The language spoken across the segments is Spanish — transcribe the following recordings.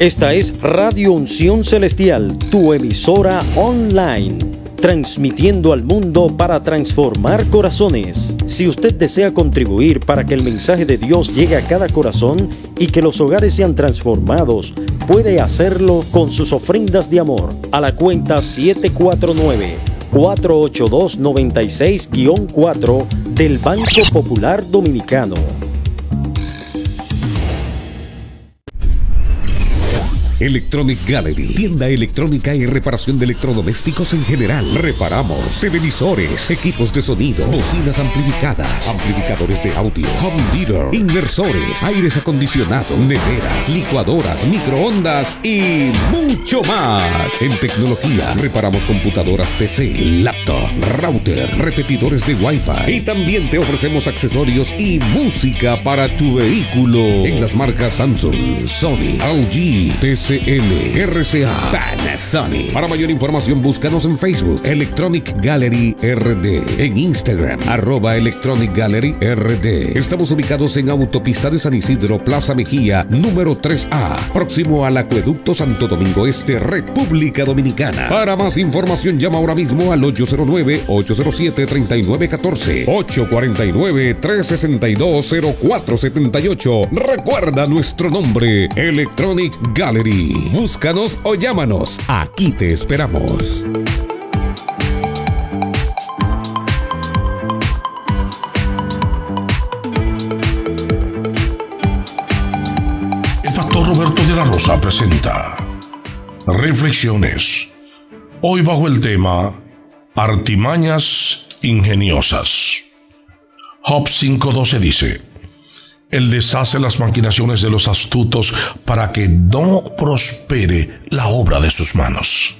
Esta es Radio Unción Celestial, tu emisora online, transmitiendo al mundo para transformar corazones. Si usted desea contribuir para que el mensaje de Dios llegue a cada corazón y que los hogares sean transformados, puede hacerlo con sus ofrendas de amor a la cuenta 749-482-96-4 del Banco Popular Dominicano. Electronic Gallery, tienda electrónica y reparación de electrodomésticos en general. Reparamos televisores, equipos de sonido, bocinas amplificadas, amplificadores de audio, home theater, inversores, aires acondicionados, neveras, licuadoras, microondas y mucho más. En tecnología, reparamos computadoras PC, laptop, router, repetidores de Wi-Fi y también te ofrecemos accesorios y música para tu vehículo en las marcas Samsung, Sony, LG, TCL, RCA, Panasonic. Para mayor información búscanos en Facebook Electronic Gallery RD, en Instagram @Electronic Gallery RD. Estamos ubicados en Autopista de San Isidro, Plaza Mejía, número 3A, próximo al Acueducto Santo Domingo Este, República Dominicana. Para más información llama ahora mismo al 809-807-3914, 849-362-0478. Recuerda nuestro nombre, Electronic Gallery. Búscanos o llámanos. Aquí te esperamos. El pastor Roberto de la Rosa presenta Reflexiones. Hoy bajo el tema Artimañas ingeniosas. Job 5:12 dice: Él deshace las maquinaciones de los astutos para que no prospere la obra de sus manos.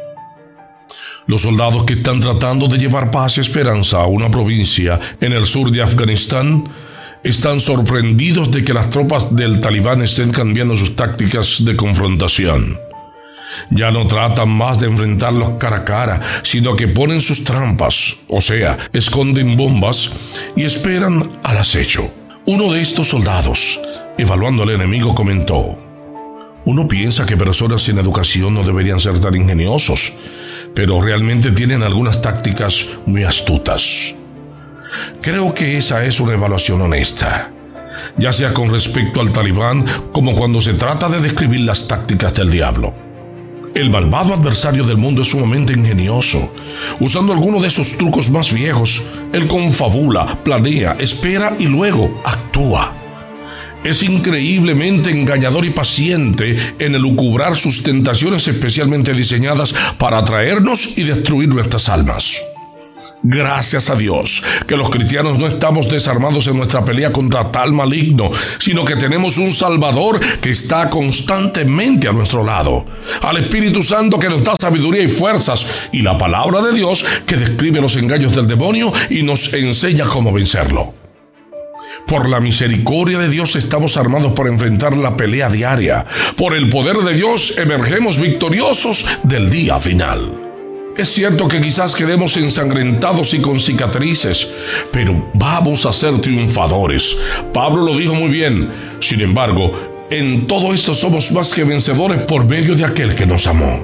Los soldados que están tratando de llevar paz y esperanza a una provincia en el sur de Afganistán están sorprendidos de que las tropas del Talibán estén cambiando sus tácticas de confrontación. Ya no tratan más de enfrentarlos cara a cara, sino que ponen sus trampas, o sea, esconden bombas y esperan al acecho. Uno de estos soldados, evaluando al enemigo, comentó: uno piensa que personas sin educación no deberían ser tan ingeniosos, pero realmente tienen algunas tácticas muy astutas. Creo que esa es una evaluación honesta, ya sea con respecto al Talibán como cuando se trata de describir las tácticas del diablo. El malvado adversario del mundo es sumamente ingenioso. Usando alguno de esos trucos más viejos, él confabula, planea, espera y luego actúa. Es increíblemente engañador y paciente en elucubrar sus tentaciones especialmente diseñadas para atraernos y destruir nuestras almas. Gracias a Dios que los cristianos no estamos desarmados en nuestra pelea contra tal maligno, sino que tenemos un Salvador que está constantemente a nuestro lado, al Espíritu Santo que nos da sabiduría y fuerzas, y la palabra de Dios que describe los engaños del demonio y nos enseña cómo vencerlo. Por la misericordia de Dios estamos armados para enfrentar la pelea diaria. Por el poder de Dios emergemos victoriosos del día final. Es cierto que quizás quedemos ensangrentados y con cicatrices, pero vamos a ser triunfadores. Pablo lo dijo muy bien. Sin embargo, en todo esto somos más que vencedores por medio de aquel que nos amó.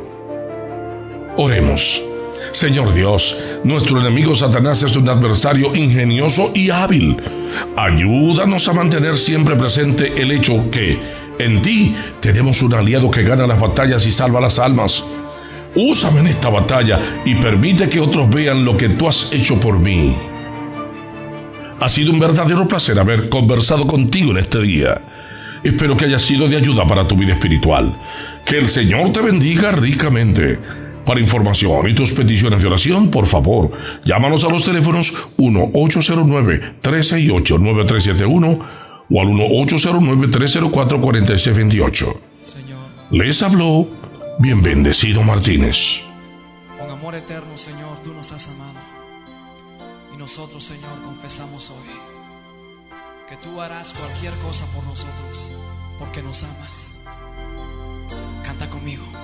Oremos. Señor Dios, nuestro enemigo Satanás es un adversario ingenioso y hábil. Ayúdanos a mantener siempre presente el hecho que en ti tenemos un aliado que gana las batallas y salva las almas. Úsame en esta batalla y permite que otros vean lo que tú has hecho por mí. Ha sido un verdadero placer haber conversado contigo en este día. Espero que haya sido de ayuda para tu vida espiritual. Que el Señor te bendiga ricamente. Para información y tus peticiones de oración, por favor, llámanos a los teléfonos 1-809-368-9371 o al 1-809-304-4628. Les habló bien bendecido Martínez. Con amor eterno, Señor, tú nos has amado. Y nosotros, Señor, confesamos hoy que tú harás cualquier cosa por nosotros, porque nos amas. Canta conmigo.